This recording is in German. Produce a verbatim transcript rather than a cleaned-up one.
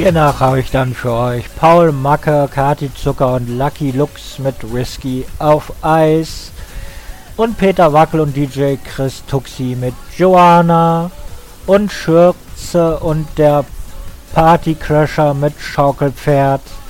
Hiernach habe ich dann für euch Paul Macke, Kati Zucker und Lucky Lux mit Whisky auf Eis und Peter Wackel und D J Chris Tuxi mit Joanna und Schürze und der Partycrasher mit Schaukelpferd